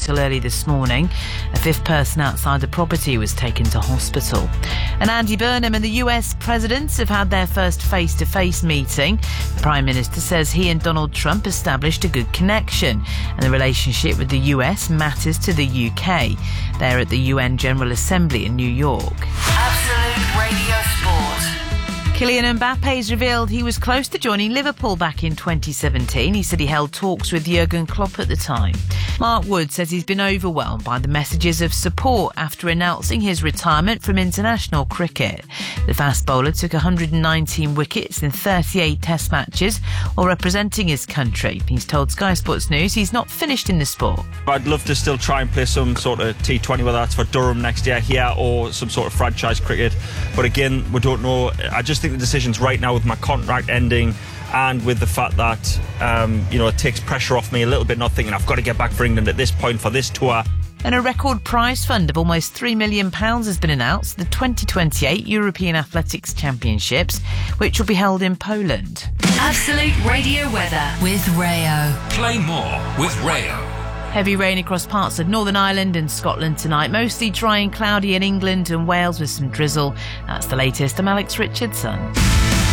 until early this morning. A fifth person outside the property was taken to hospital. And Andy Burnham and the US presidents have had their first face-to-face meeting. The Prime Minister says he and Donald Trump established a good connection, and the relationship with the US matters to the UK. They're at the UN General Assembly in New York. Absolute Radio Sport. Kylian Mbappe's revealed he was close to joining Liverpool back in 2017. He said he held talks with Jurgen Klopp at the time. Mark Wood says he's been overwhelmed by the messages of support after announcing his retirement from international cricket. The fast bowler took 119 wickets in 38 test matches while representing his country. He's told Sky Sports News he's not finished in the sport. I'd love to still try and play some sort of T20, whether that's for Durham next year here or some sort of franchise cricket. But again, we don't know. I just think the decision's right now with my contract ending and with the fact that, it takes pressure off me a little bit, not thinking I've got to get back for England at this point for this tour. And a record prize fund of almost £3 million has been announced for the 2028 European Athletics Championships, which will be held in Poland. Absolute Radio weather with Rayo. Play more with Rayo. Heavy rain across parts of Northern Ireland and Scotland tonight. Mostly dry and cloudy in England and Wales with some drizzle. That's the latest. I'm Alex Richardson.